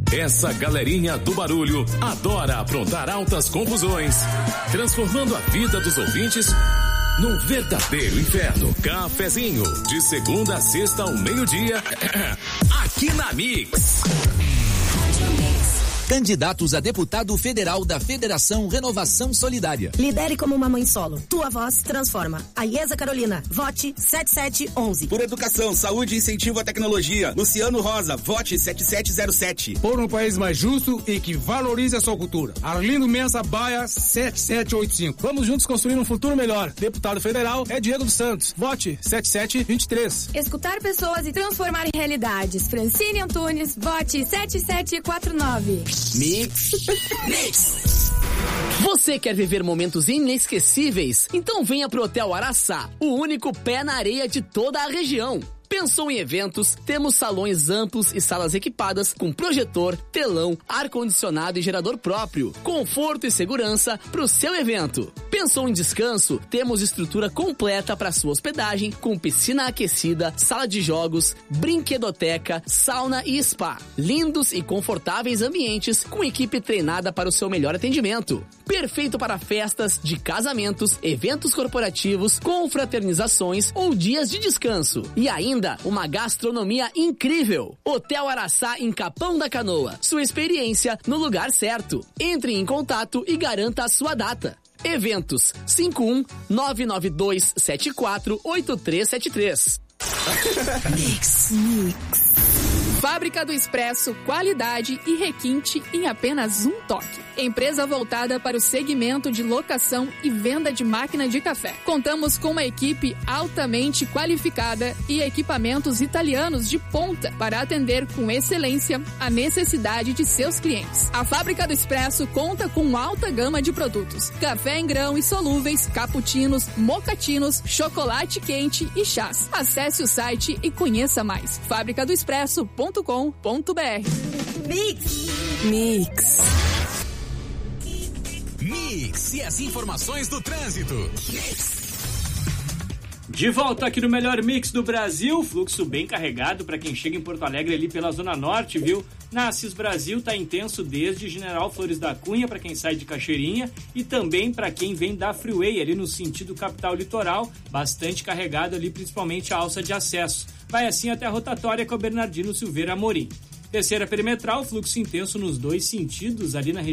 Essa galerinha do barulho adora aprontar altas confusões, transformando a vida dos ouvintes num verdadeiro inferno. Cafezinho, de segunda a sexta ao meio-dia, aqui na Mix. Candidatos a deputado federal da Federação Renovação Solidária. Lidere como uma mãe solo. Tua voz transforma. Aiesa Carolina, vote 7711. Por educação, saúde e incentivo à tecnologia. Luciano Rosa, vote 7707. Por um país mais justo e que valorize a sua cultura. Arlindo Mensa Baia, 7785. Vamos juntos construir um futuro melhor. Deputado federal é Diego dos Santos. Vote 7723. Escutar pessoas e transformar em realidades. Francine Antunes, vote 7749. Mix. Você quer viver momentos inesquecíveis? Então venha pro Hotel Araçá, o único pé na areia de toda a região. Pensou em eventos? Temos salões amplos e salas equipadas com projetor, telão, ar-condicionado e gerador próprio. Conforto e segurança para o seu evento. Pensou em descanso? Temos estrutura completa para sua hospedagem com piscina aquecida, sala de jogos, brinquedoteca, sauna e spa. Lindos e confortáveis ambientes com equipe treinada para o seu melhor atendimento. Perfeito para festas de casamentos, eventos corporativos, confraternizações ou dias de descanso. E ainda uma gastronomia incrível. Hotel Araçá em Capão da Canoa. Sua experiência no lugar certo. Entre em contato e garanta a sua data. Eventos 51-99274-8373. Mix. Fábrica do Expresso, qualidade e requinte em apenas um toque. Empresa voltada para o segmento de locação e venda de máquina de café. Contamos com uma equipe altamente qualificada e equipamentos italianos de ponta para atender com excelência a necessidade de seus clientes. A Fábrica do Expresso conta com alta gama de produtos: café em grão e solúveis, cappuccinos, mocatinos, chocolate quente e chás. Acesse o site e conheça mais. fabricadoexpresso.com.br. Mix. Mix e as informações do trânsito. De volta aqui no melhor mix do Brasil, fluxo bem carregado para quem chega em Porto Alegre ali pela Zona Norte, viu? Na Assis Brasil tá intenso desde General Flores da Cunha para quem sai de Cachoeirinha e também para quem vem da Freeway ali no sentido capital litoral, bastante carregado ali principalmente a alça de acesso. Vai assim até a rotatória com a Bernardino Silveira Amorim. Terceira perimetral, fluxo intenso nos dois sentidos ali na região